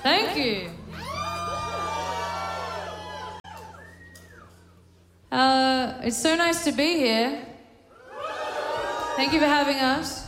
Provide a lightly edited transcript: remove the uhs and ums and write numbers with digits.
Thank you. It's so nice to be here. Thank you for having us.